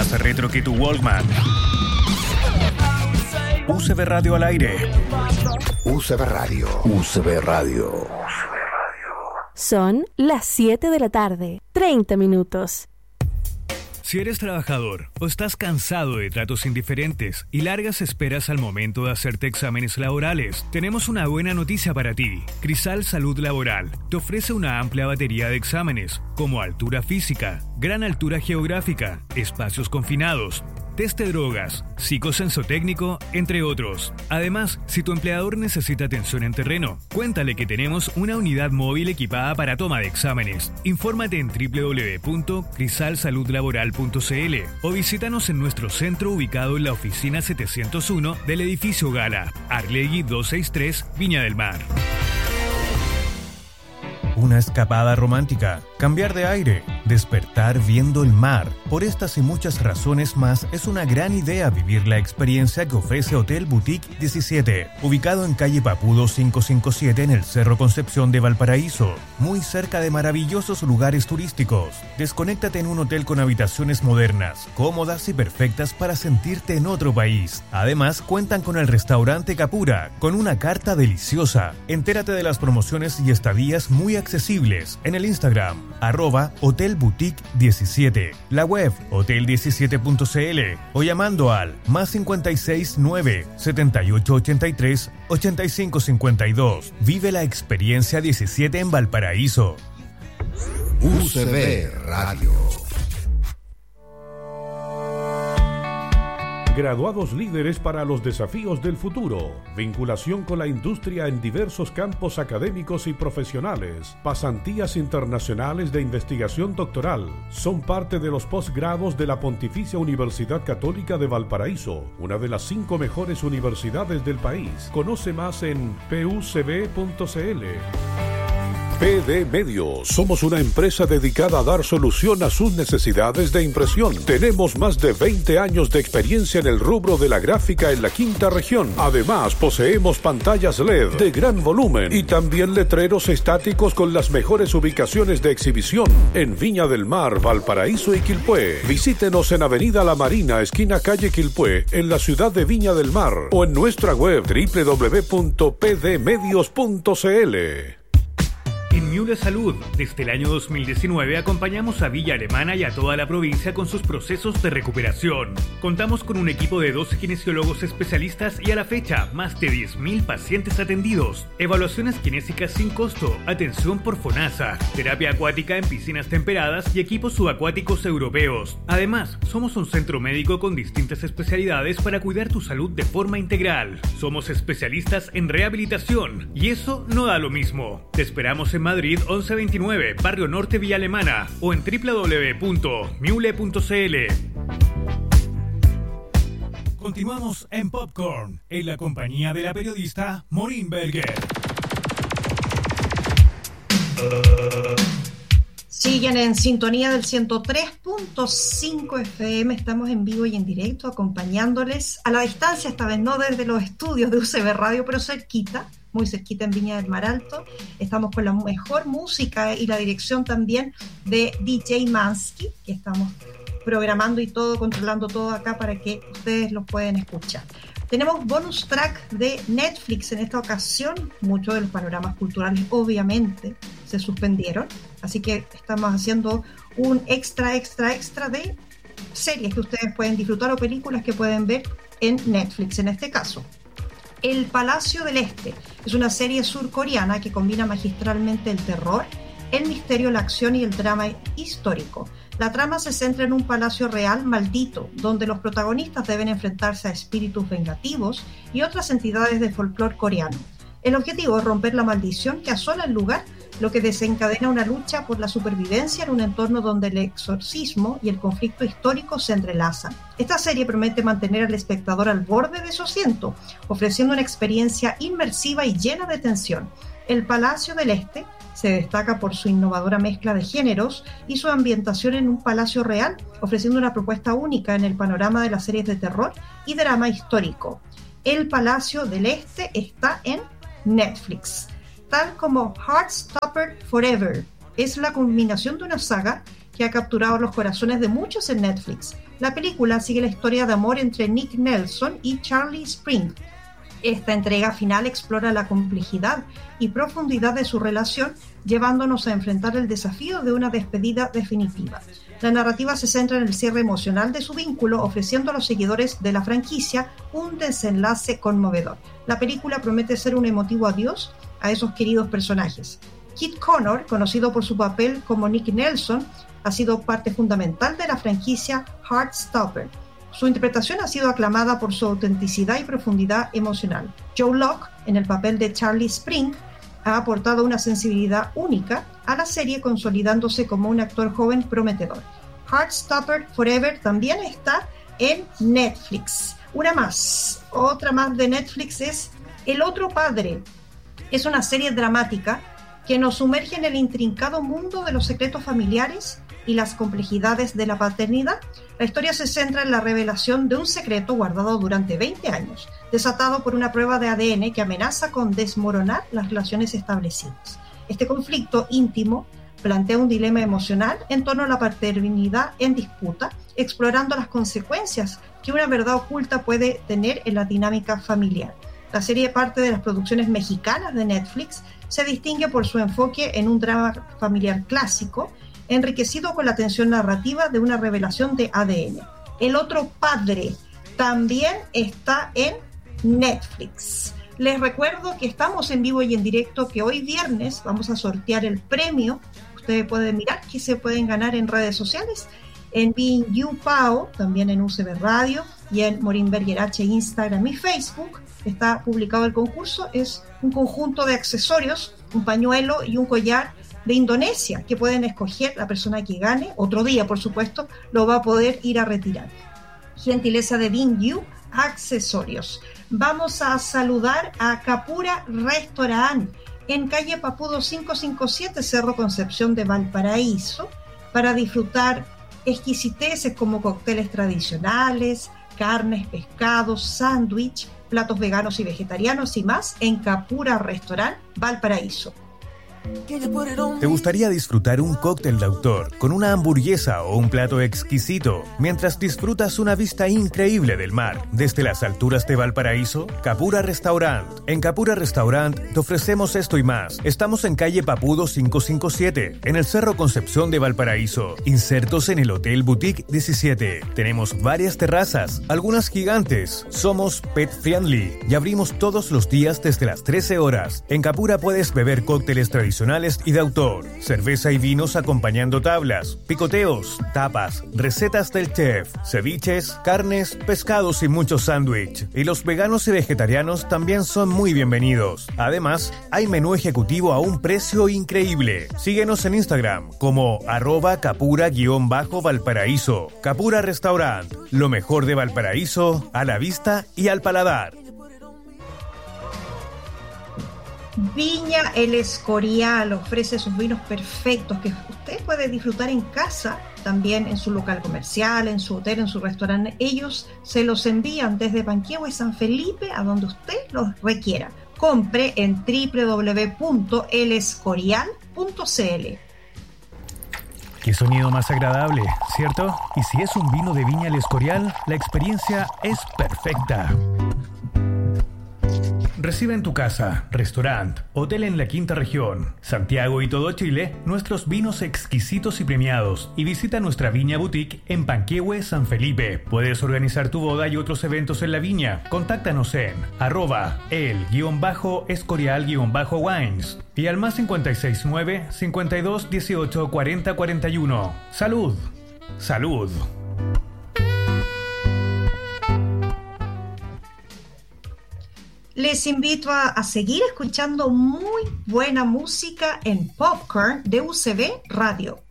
más retro que tu Walkman. UCB Radio al aire. UCB Radio. UCB Radio. Son las 7 de la tarde, 30 minutos. Si eres trabajador o estás cansado de tratos indiferentes y largas esperas al momento de hacerte exámenes laborales, tenemos una buena noticia para ti. Crisal Salud Laboral te ofrece una amplia batería de exámenes, como altura física, gran altura geográfica, espacios confinados, test de drogas, psicosensotécnico, entre otros. Además, si tu empleador necesita atención en terreno, cuéntale que tenemos una unidad móvil equipada para toma de exámenes. Infórmate en www.crisalsaludlaboral.cl o visítanos en nuestro centro ubicado en la oficina 701 del edificio Gala, Arlegui 263, Viña del Mar. Una escapada romántica, cambiar de aire, despertar viendo el mar. Por estas y muchas razones más, es una gran idea vivir la experiencia que ofrece Hotel Boutique 17, ubicado en calle Papudo 557 en el Cerro Concepción de Valparaíso, muy cerca de maravillosos lugares turísticos. Desconéctate en un hotel con habitaciones modernas, cómodas y perfectas para sentirte en otro país. Además, cuentan con el restaurante Capura, con una carta deliciosa. Entérate de las promociones y estadías muy accesibles en el Instagram, @hotelboutique17, la web hotel17.cl o llamando al +56 9 7883 8552. Vive la experiencia 17 en Valparaíso. UCB Radio. Graduados líderes para los desafíos del futuro. Vinculación con la industria en diversos campos académicos y profesionales. Pasantías internacionales de investigación doctoral. Son parte de los posgrados de la Pontificia Universidad Católica de Valparaíso, una de las 5 mejores universidades del país. Conoce más en pucb.cl. PD Medios. Somos una empresa dedicada a dar solución a sus necesidades de impresión. Tenemos más de 20 años de experiencia en el rubro de la gráfica en la quinta región. Además, poseemos pantallas LED de gran volumen y también letreros estáticos con las mejores ubicaciones de exhibición en Viña del Mar, Valparaíso y Quilpué. Visítenos en Avenida La Marina, esquina calle Quilpué, en la ciudad de Viña del Mar, o en nuestra web www.pdmedios.cl. En Miule Salud, desde el año 2019 acompañamos a Villa Alemana y a toda la provincia con sus procesos de recuperación. Contamos con un equipo de 12 kinesiólogos especialistas y a la fecha más de 10.000 pacientes atendidos. Evaluaciones kinésicas sin costo, atención por FONASA, terapia acuática en piscinas temperadas y equipos subacuáticos europeos. Además, somos un centro médico con distintas especialidades para cuidar tu salud de forma integral. Somos especialistas en rehabilitación y eso no da lo mismo. Te esperamos en Madrid 1129, Barrio Norte, Villa Alemana, o en www.miule.cl. Continuamos en Popcorn, en la compañía de la periodista Maureen Berger. Siguen en sintonía del 103.5 FM. Estamos en vivo y en directo acompañándoles a la distancia, esta vez no desde los estudios de UCB Radio, pero cerquita, muy cerquita en Viña del Mar Alto. Estamos con la mejor música y la dirección también de DJ Mansky, que estamos programando y todo, controlando todo acá para que ustedes lo puedan escuchar. Tenemos bonus track de Netflix en esta ocasión. Muchos de los panoramas culturales obviamente se suspendieron, así que estamos haciendo un extra de series que ustedes pueden disfrutar o películas que pueden ver en Netflix en este caso. El Palacio del Este es una serie surcoreana que combina magistralmente el terror, el misterio, la acción y el drama histórico. La trama se centra en un palacio real maldito, donde los protagonistas deben enfrentarse a espíritus vengativos y otras entidades de folclore coreano. El objetivo es romper la maldición que asola el lugar, lo que desencadena una lucha por la supervivencia en un entorno donde el exorcismo y el conflicto histórico se entrelazan. Esta serie promete mantener al espectador al borde de su asiento, ofreciendo una experiencia inmersiva y llena de tensión. El Palacio del Este se destaca por su innovadora mezcla de géneros y su ambientación en un palacio real, ofreciendo una propuesta única en el panorama de las series de terror y drama histórico. El Palacio del Este está en Netflix. Tal como Heartstopper Forever, es la culminación de una saga que que ha capturado los corazones de muchos en Netflix. La película sigue la historia de amor entre Nick Nelson y Charlie Spring. Esta entrega final explora la complejidad y profundidad de su relación, llevándonos a enfrentar el desafío de una despedida definitiva. La narrativa se centra en el cierre emocional de su vínculo, ofreciendo a los seguidores de la franquicia un desenlace conmovedor. La película promete ser un emotivo adiós a esos queridos personajes. Kit Connor, conocido por su papel como Nick Nelson, ha sido parte fundamental de la franquicia Heartstopper. Su interpretación ha sido aclamada por su autenticidad y profundidad emocional. Joe Locke, en el papel de Charlie Spring, ha aportado una sensibilidad única a la serie, consolidándose como un actor joven prometedor. Heartstopper Forever también está en Netflix. Otra más de Netflix es El Otro Padre. Es una serie dramática que nos sumerge en el intrincado mundo de los secretos familiares y las complejidades de la paternidad. La historia se centra en la revelación de un secreto guardado durante 20 años, desatado por una prueba de ADN que amenaza con desmoronar las relaciones establecidas. Este conflicto íntimo plantea un dilema emocional en torno a la paternidad en disputa, explorando las consecuencias que una verdad oculta puede tener en la dinámica familiar. La serie, parte de las producciones mexicanas de Netflix, se distingue por su enfoque en un drama familiar clásico, enriquecido con la tensión narrativa de una revelación de ADN. El Otro Padre también está en Netflix. Les recuerdo que estamos en vivo y en directo, que hoy viernes vamos a sortear el premio. Ustedes pueden mirar qué se pueden ganar en redes sociales, en Being You Pao, también en UCB Radio y en Morinberger H, Instagram y Facebook. Está publicado el concurso. Es un conjunto de accesorios, un pañuelo y un collar de Indonesia, que pueden escoger la persona que gane. Otro día, por supuesto, lo va a poder ir a retirar. Gentileza de Being You Accesorios. Vamos a saludar a Capura Restaurant en calle Papudo 557, Cerro Concepción de Valparaíso, para disfrutar exquisiteces como cócteles tradicionales, carnes, pescados, sándwich, platos veganos y vegetarianos y más en Capura Restaurant Valparaíso. ¿Te gustaría disfrutar un cóctel de autor con una hamburguesa o un plato exquisito mientras disfrutas una vista increíble del mar desde las alturas de Valparaíso? Capura Restaurant. En Capura Restaurant te ofrecemos esto y más. Estamos en calle Papudo 557, en el Cerro Concepción de Valparaíso, insertos en el Hotel Boutique 17. Tenemos varias terrazas, algunas gigantes. Somos pet friendly y abrimos todos los días desde las 13 horas. En Capura puedes beber cócteles tradicionales y de autor, cerveza y vinos acompañando tablas, picoteos, tapas, recetas del chef, ceviches, carnes, pescados y muchos sándwich. Y los veganos y vegetarianos también son muy bienvenidos. Además, hay menú ejecutivo a un precio increíble. Síguenos en Instagram como @capura_Valparaíso. Capura Restaurant, lo mejor de Valparaíso a la vista y al paladar. Viña El Escorial ofrece sus vinos perfectos que usted puede disfrutar en casa, también en su local comercial, en su hotel, en su restaurante. Ellos se los envían desde Panquehue y San Felipe a donde usted los requiera. Compre en www.elescorial.cl. Qué sonido más agradable, ¿cierto? Y si es un vino de Viña El Escorial, la experiencia es perfecta. Recibe en tu casa, restaurante, hotel en la Quinta Región, Santiago y todo Chile nuestros vinos exquisitos y premiados, y visita nuestra viña boutique en Panquehue, San Felipe. Puedes organizar tu boda y otros eventos en la viña. Contáctanos en @el_escorial_wines y al +569 52 18 40 41. ¡Salud! ¡Salud! Les invito a seguir escuchando muy buena música en Popcorn de UCB Radio.